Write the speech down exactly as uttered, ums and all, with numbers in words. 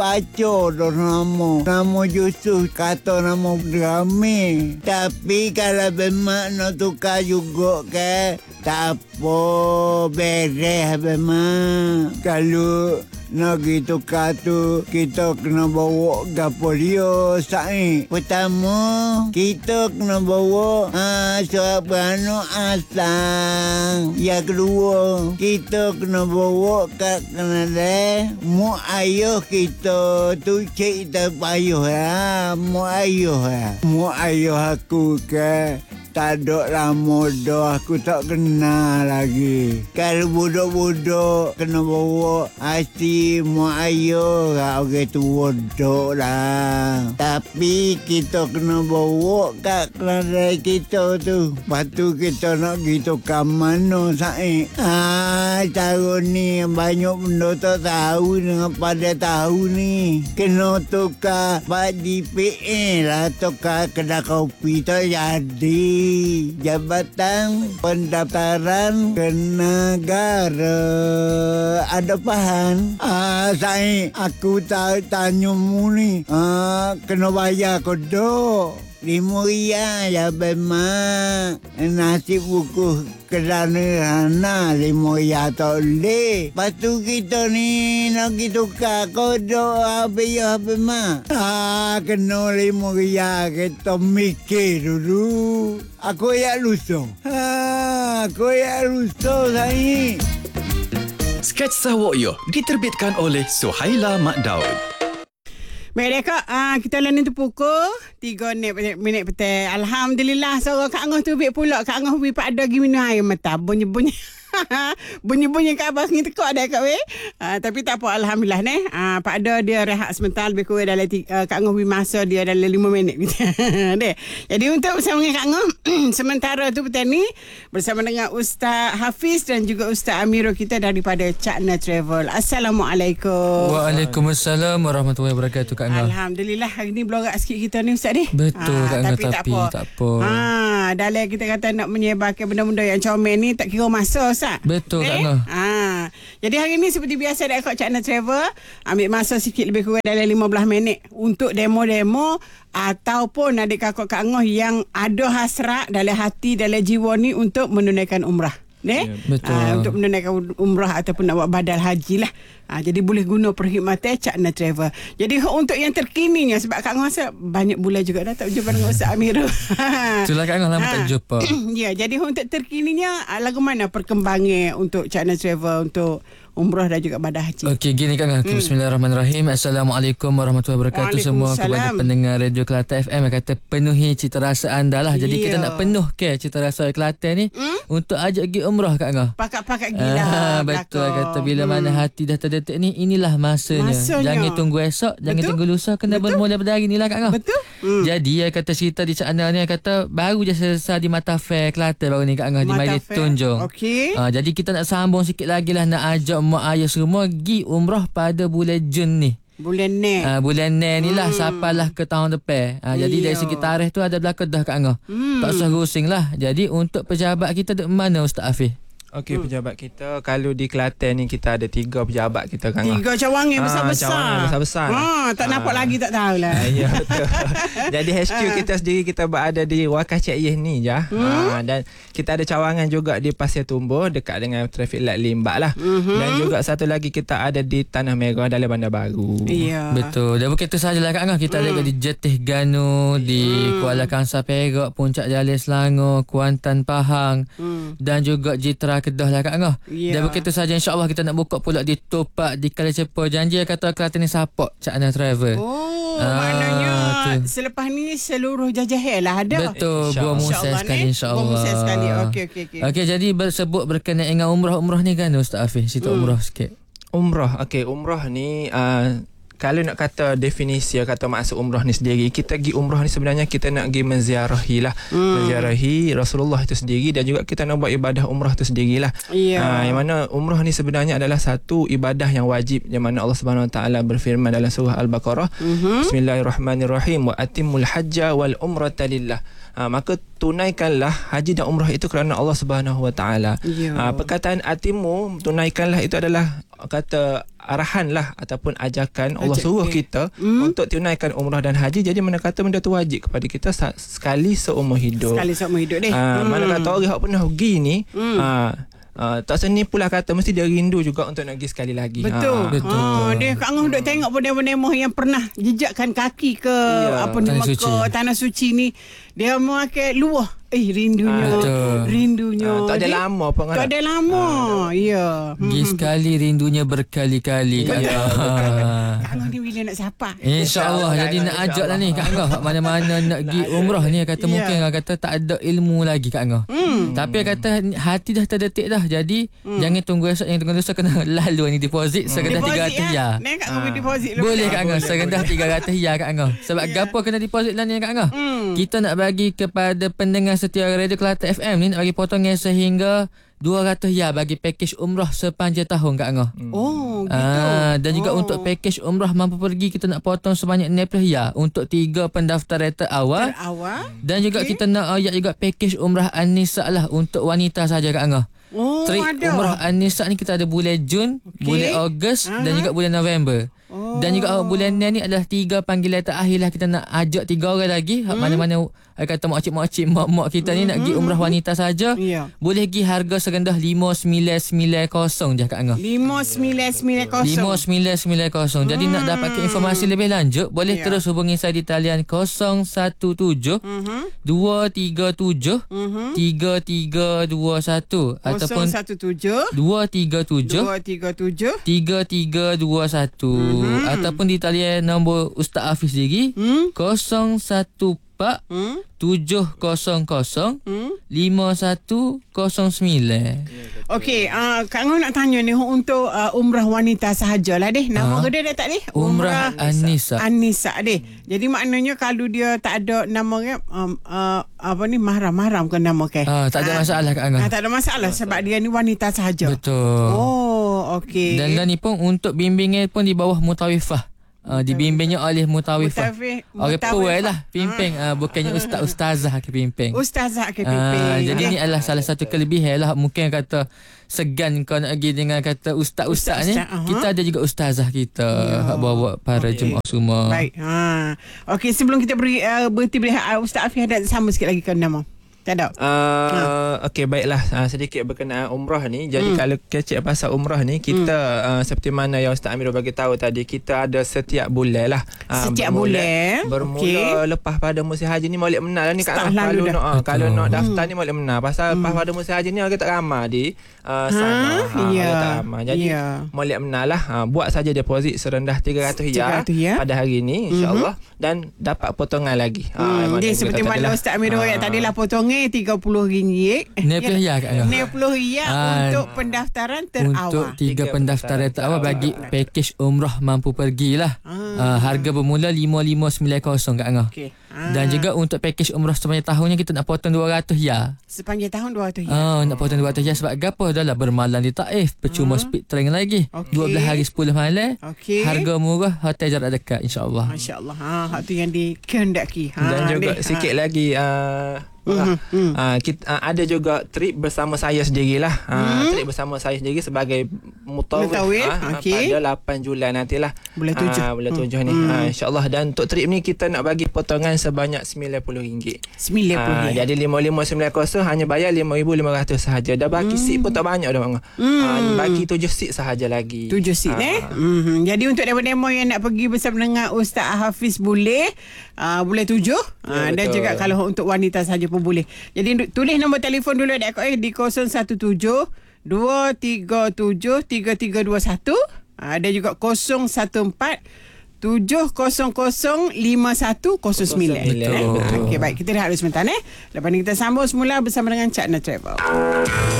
Paco tu nama. Nama Yusuf kata nama Rami. Tapi kalau memang nak tukar juga ke, tak apa, beres memang. Kalau nak gitu katu, kita kena bawa gapo dia sai. Pertama, kita kena bawa ah surat beranak asal. Yang kedua, kita kena bawa kat Kanada mak ayah kita tu cik tak payah lah. Mak ayah lah. Mak ayah aku ke tak ada lama dah, aku tak kenal lagi. Kalau budak-budak kena bawa hati mak ayah, orang tua dok lah. Tapi kita kena bawa kat keluarga kita tu. Lepas tu kita nak gitu ke mana saik. Ah, tahun ni banyak benda tak tahu dengan pada tahu ni. Kena tukar Pak D P A lah, tukar kedai kopi tak jadi. Jabatan Pendaftaran Kenegara. Ada pahan? Ah, saya aku tak tanya mu ni. Ah, kena bayar ke dok? Lima ria ya memang. Nasib buku kerana lima ria tak boleh. Lepas tu kita ni nak kita tukar kodok habis ya memang. Ah, kena lima ria kita mikir dulu. Aku ya lusa. Ha, aku ya lusa saya. Sketsa Woyo diterbitkan oleh Suhaila Mak Daud. Baik Kak, ah, kita lain tu pukul tiga minit, minit petang. Alhamdulillah, suara Kak Angah tu bik pula. Kak Angah bik pak ada pergi minum air mata. Bunyi-bunyi. Bunyi-bunyi kat abang ni tekak dah Kak weh. Uh, tapi tak apa, alhamdulillah ni. Uh, Pak Ada dia rehat sebentar lebih kurang dalam uh, Kak Angah masa dia dalam lima minit gitu. Deh. Jadi untuk bersama dengan Kak Angah sementara tu petang ni bersama dengan Ustaz Hafiz dan juga Ustaz Amirul kita daripada Cakna Travel. Assalamualaikum. Waalaikumsalam warahmatullahi wabarakatuh Kak Angah. Alhamdulillah hari ni belorak sikit kita ni Ustaz ni. Betul Kak Angah, tapi, tapi tak apa. Tak apa. Ha, dalam kita kata nak menyebarkan benda-benda yang comel ni tak kira masa Ustaz. Betul eh? Kak Angah. Ha. Jadi hari ni seperti biasa dekat Cakna Travel ambil masa sikit lebih kurang dalam lima belas minit untuk demo-demo ataupun adik kakak Kak Angah yang ada hasrat dalam hati dalam jiwa ni untuk menunaikan umrah. Eh? Ya, betul. Ha, untuk menunaikan umrah ataupun nak buat badal haji lah. Ha, jadi boleh guna perkhidmatan Cakna Travel. Jadi untuk yang terkininya, sebab Kak Angah rasa banyak bulan juga dah tak berjumpa dengan Ustaz Amirul. Itulah Kak Angah lama ha. tak jumpa. Ya, jadi untuk terkininya lagu mana perkembangan untuk Cakna Travel untuk umrah dan juga badah haji. Okey, gini Kak Angah. Hmm. Bismillahirrahmanirrahim. Assalamualaikum warahmatullahi wabarakatuh semua kepada pendengar Radio Kelantan F M. Yang kata penuhi cita rasa anda lah. Jadi yeah. kita nak penuh ke cita rasa Kelantan ni hmm? untuk ajak pergi umrah Kak Angah. Pakat-pakat gila. Ah, betul kata bila hmm. mana hati dah terdetik ni, inilah masanya. masanya. Jangan tunggu esok, betul? Jangan tunggu lusa, kena betul? bermula daripada hari ni lah Kak Angah. Betul. Hmm. Jadi ya kata cerita di Cakna ni, kata baru je selesai di Mata Fair Kelantan baru ni Kak Angah, di Mailit Tunjung. Okey. Ah, jadi kita nak sambung sikit lagi lah, nak ajak mak ayah semua pergi umrah pada bulan Jun ni. Bulan ni. Ah, bulan ni ni lah hmm. sampailah ke tahun depan. Ah, jadi dari segi tarikh tu ada belakang dah Kak Angah. Hmm. Tak usah rusing lah. Jadi untuk pejabat kita duduk mana Ustaz Hafiz? Okey, hmm. pejabat kita kalau di Kelantan ni kita ada tiga pejabat kita Kak Angah. Tiga cawangan ha, besar-besar. Cawangan besar-besar. Ha, tak ha. nampak lagi tak tahulah. Ya, betul. Jadi H Q ha. kita sendiri kita berada di Wakaf Cik Yeh ni je. Hmm. Ha, dan kita ada cawangan juga di Pasir Tumbuh dekat dengan traffic light Limbak lah. Hmm. Dan juga satu lagi kita ada di Tanah Merah dalam Bandar Baru. Ya. Betul. Dan bukan itu sajalah Kak Angah. Kita hmm. ada di Jetih Ganu, di hmm. Kuala Kangsar Perak, Puncak Jalil Selangor, Kuantan Pahang hmm. dan juga Jitra Kedah lah Kak Angah. Yeah. Dan begitu saja, insyaAllah kita nak buka pula di Topak, di Kala Cepa. Janji kata Kelantan ni support Cakna Travel. Oh, ah, maknanya tu. Selepas ni seluruh jajah lah ada. Betul. Gua musai sekali insyaAllah. Gua musai sekali. Okey, okey, okey. Okey, jadi bersebut berkenaan dengan umrah-umrah ni kan Ustaz Hafiz. Cerita hmm. umrah sikit. Umrah. Okey, umrah ni uh, kalau nak kata definisi, kata maksud umrah ni sendiri, kita pergi umrah ni sebenarnya kita nak pergi menziarahi lah. Hmm. Menziarahi Rasulullah itu sendiri, dan juga kita nak buat ibadah umrah itu sendirilah. Yeah. Ha, yang mana umrah ni sebenarnya adalah satu ibadah yang wajib, yang mana Allah Subhanahu Wa Taala berfirman dalam surah Al-Baqarah, mm-hmm. Bismillahirrahmanirrahim, wa atimul hajja wal umrata lillah. Ha, maka tunaikanlah haji dan umrah itu kerana Allah Subhanahu Wa Taala. Yeah. Ha, perkataan atimu, tunaikanlah itu adalah kata arahan lah ataupun ajakan Allah Ajak, suruh okay. kita Hmm. untuk tunaikan umrah dan haji. Jadi mana kata benda tu wajib kepada kita sa- sekali seumur hidup. Sekali seumur hidup deh. Ah, Hmm. mana kata orang yang pernah pergi ni Hmm. ah, Uh, tak seni pula kata mesti dia rindu juga untuk nak pergi sekali lagi. Betul. Ha. Betul. Ha, dia Kak Angah duk tengok pendemo-pendemo yang pernah jejakkan kaki ke Ya, apa ni Tanah Mekah, Suci. Tanah Suci ni. Dia makan luah. Eh rindunya. Ah, betul. Rindunya. Ah, tak ada Dia- lama pun kan. Tak ada lama. Ya. Pergi sekali rindunya berkali-kali Kak Ya, Angah. Kak Angah ni bila nak siapa? InsyaAllah. Jadi nak ajak lah ni Kak Angah. Mana-mana nak pergi umrah ni. Kata Ya. mungkin Kak kata tak ada ilmu lagi Kak Angah. Hmm. Tapi kata hati dah terdetik dah. Jadi jangan tunggu esok. Jangan tunggu esok. Kena lalu ni deposit serendah tiga ratus ya. Nek Kak Angah deposit dulu. Boleh Kak Angah. Serendah tiga ratus ya Kak Angah. Sebab gapo kena deposit lah ni Kak Angah. Hmm. Kita nak bagi kepada pendengar setia Radio Kelate F M ni nak bagi potongan sehingga dua ratus ya bagi package umrah sepanjang tahun Kak Angah. Oh, gitu. Ah, dan juga Oh. untuk package umrah mampu pergi kita nak potong sebanyak enam puluh ya untuk tiga pendaftaran terawal. Terawal. Dan juga Okey. kita nak ayat juga package umrah An-Nisa lah untuk wanita saja Kak Angah. Oh, Trip ada. umrah An-Nisa ni kita ada bulan Jun, Okey. bulan Ogos Aha. dan juga bulan November. Oh. Dan juga bulan ni adalah tiga panggilan terakhir lah kita nak ajak tiga orang lagi. Hmm. Mana-mana I kata makcik-makcik mak-mak kita ni hmm. nak pergi umrah wanita saja. Ya. Boleh pergi harga serendah lima sembilan sembilan kosong je Kak Angah. lima sembilan sembilan kosong. lima sembilan sembilan kosong. Jadi nak dapatkan informasi lebih lanjut boleh Ya. terus hubungi saya di talian kosong satu tujuh Mhm. dua tiga tujuh Mhm. tiga tiga dua satu ataupun kosong satu tujuh dua tiga tujuh dua tiga tujuh. tiga tiga dua satu ataupun di talian nombor Ustaz Hafiz sendiri Hmm? kosong satu empat Hmm? tujuh kosong kosong Hmm? lima satu kosong sembilan. Okey, uh, Kak Angah nak tanya ni untuk uh, umrah wanita sahajalah deh. Nama Ha? kedai dah tak deh? Umrah An-Nisa. An-Nisa deh. Jadi maknanya kalau dia tak ada nama kan um, uh, apa ni mahram-mahram ke nama ke? Ah, tak ada masalah Kak Angah. Ah, tak ada masalah sebab dia ni wanita sahaja. Betul. Oh, okey. Dan dan ni pun untuk bimbingan pun di bawah mutawifah. Uh, dibimbingnya oleh mutawifah. Mutawif- Orang mutawifah. puai lah pimping uh, bukannya ustaz ustazah ke pimping. Ustazah ke Ah, pimpin. jadi ni adalah salah satu kelebihan lah. Mungkin kata segan kau nak pergi dengan kata ustaz-ustaz ni. Ustaz-ustaz, aha. Kita ada juga ustazah kita hak bawa para Okey. jemaah semua. Baik. Ha. Okey, sebelum kita beri uh, berhenti berehat, uh, Ustaz Afiq ada sama sikit lagi ke nama? Tak ada. Uh, Okey, baiklah, uh, sedikit berkenaan umrah ni. Jadi hmm. kalau kecek pasal umrah ni, kita hmm. uh, seperti mana yang Ustaz Amirul bagi tahu tadi, kita ada setiap bulan lah. Uh, Setiap bermula, bulan. Bermula Okey. lepas pada musim haji ni molek menal lah ni Kak. Setahun Kalau lalu dah. nak uh, kalau Betul. nak daftar ni molek menal. Pasal hmm. lepas pada musim haji ni orang tak ramai di uh, sana. Ha, ya. Orang tak ramai. Jadi Ya. molek menal lah. Uh, buat saja deposit serendah tiga ratus tiga ratus ya. pada hari ni insya-Allah hmm. dan dapat potongan lagi. Hmm, dia seperti mana Ustaz Amirul yang tadi lah potongnya tiga puluh ringgit. enam puluh ya Kak Angah. enam puluh ringgit Ah, untuk pendaftaran Untuk terawal. tiga Tiga pendaftaran pendaftaran terawal bagi package umrah mampu pergilah. Ah. Uh, harga bermula lima lima sembilan kosong Kak Angah. Okey. Ah. Dan juga untuk package umrah sepanjang tahunnya kita nak potong dua ratus ya. Sepanjang tahun dua ratus ya. Oh, nak potong dua ratus ya sebab gapo dah lah bermalam di Taif, percuma Hmm. speed train lagi. Okey. dua belas hari sepuluh malam. Okey. Harga murah, hotel jarak dekat insya-Allah. Masya-Allah. Ha, hak tu yang dikehendaki. Ha, dan juga deh. sikit Ha. lagi uh, Mhm, mhm. Uh, kita, uh, ada juga trip bersama saya sendirilah. Uh, Hmm. Trip bersama saya sendiri sebagai mutawif Mutawif, uh, okey. pada lapan Julai nantilah. Bulan tujuh. Uh, bulan Hmm. tujuh ni. Hmm. Uh, InsyaAllah. Dan untuk trip ni kita nak bagi potongan sebanyak sembilan puluh ringgit. sembilan puluh Ah, ringgit. jadi lima lima sembilan kosong hanya bayar lima ribu lima ratus sahaja. Dah bagi Hmm. seat pun tak banyak dah. Hmm. Ah, bagi tujuh seat sahaja lagi. Tujuh seat Ah, eh. Mm-hmm. Jadi untuk demo-demo yang nak pergi bersama dengan Ustaz Hafiz boleh. Uh, boleh tujuh. Ya, Uh, dan betul. juga kalau untuk wanita saja pun boleh. Jadi tulis nombor telefon dulu dek eh di kosong satu tujuh dua tiga tujuh tiga tiga dua satu. Uh, dan juga kosong satu empat tujuh kosong kosong lima satu kosong sembilan. Betul. Eh? Okey baik, kita rehat dulu sebentar eh. Lepas ni kita sambung semula bersama dengan Cakna Travel.